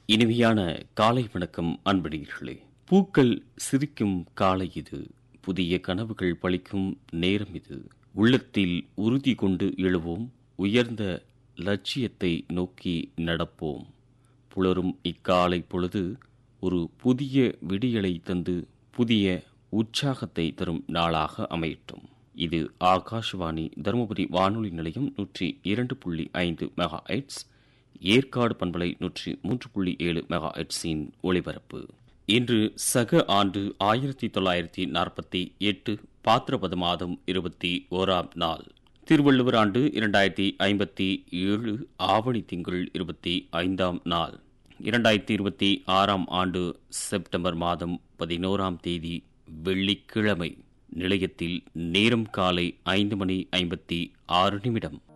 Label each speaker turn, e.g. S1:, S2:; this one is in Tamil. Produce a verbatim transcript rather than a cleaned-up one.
S1: இனிமையான காலை வணக்கம் அன்பர்களே. பூக்கள் சிரிக்கும் காலை இது, புதிய கனவுகள் பளிக்கும் நேரம் இது. உள்ளத்தில் உறுதி கொண்டு எழுவோம், உயர்ந்த லட்சியத்தை நோக்கி நடப்போம். புலரும் இக்காலை பொழுது ஒரு புதிய விடியலை தந்து புதிய உற்சாகத்தை தரும் நாளாக அமையட்டும். இது ஆகாஷ்வாணி தருமபுரி வானொலி நிலையம் நூற்றி இரண்டு புள்ளி ஐந்து மெகா ஹெர்ட்ஸ், ஏற்காடு பண்பலை நூற்றி மூன்று புள்ளி ஏழு மெகா ஹெர்ட்ஸின் ஒளிபரப்பு. இன்று சக ஆண்டு ஆயிரத்தி தொள்ளாயிரத்தி நாற்பத்தி எட்டு பாத்திரபத மாதம் இருபத்தி ஓராம் நாள். திருவள்ளுவர் ஆண்டு இரண்டாயிரத்தி ஐம்பத்தி ஏழு ஆவணி திங்கள் இருபத்தி ஐந்தாம் நாள். இரண்டாயிரத்தி இருபத்தி ஆறாம் ஆண்டு செப்டம்பர் மாதம் பதினோராம் தேதி வெள்ளிக்கிழமை. நிலையத்தில் நேரம் காலை ஐந்து மணி ஐம்பத்தி ஆறு நிமிடம்.